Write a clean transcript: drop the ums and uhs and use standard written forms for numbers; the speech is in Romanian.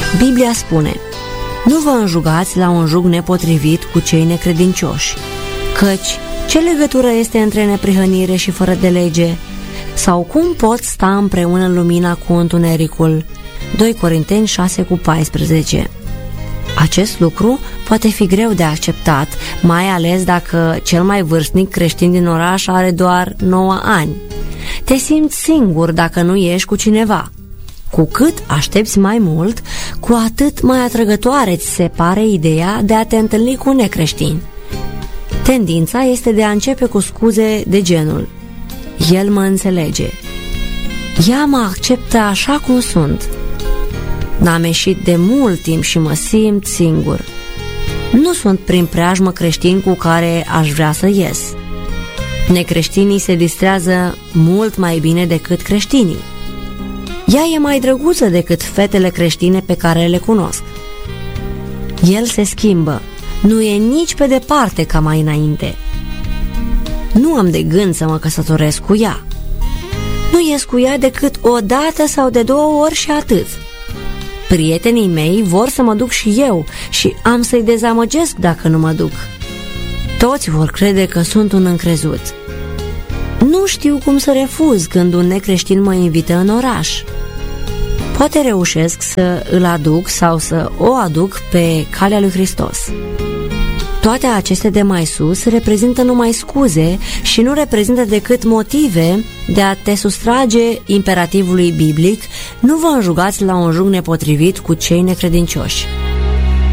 Biblia spune: nu vă înjugați la un jug nepotrivit cu cei necredincioși, căci ce legătură este între neprihănire și fără de lege? Sau cum pot sta împreună lumina cu întunericul? 2 Corinteni 6:14. Acest lucru poate fi greu de acceptat, mai ales dacă cel mai vârstnic creștin din oraș are doar 9 ani. Te simți singur dacă nu ești cu cineva. Cu cât aștepți mai mult, cu atât mai atrăgătoare ți se pare ideea de a te întâlni cu necreștini. Tendința este de a începe cu scuze de genul: el mă înțelege, ea mă acceptă așa cum sunt, n-am ieșit de mult timp și mă simt singur, nu sunt prin preajmă creștini cu care aș vrea să ies. Necreștinii se distrează mult mai bine decât creștinii. Ea e mai drăguță decât fetele creștine pe care le cunosc. El se schimbă, nu e nici pe departe ca mai înainte. Nu am de gând să mă căsătoresc cu ea. Nu ies cu ea decât o dată sau de 2 ori și atât. Prietenii mei vor să mă duc și eu și am să-i dezamăgesc dacă nu mă duc. Toți vor crede că sunt un încrezut. Nu știu cum să refuz când un necreștin mă invită în oraș. Poate reușesc să îl aduc sau să o aduc pe calea lui Hristos. Toate aceste de mai sus reprezintă numai scuze și nu reprezintă decât motive de a te sustrage imperativului biblic: nu vă înjugați la un jug nepotrivit cu cei necredincioși.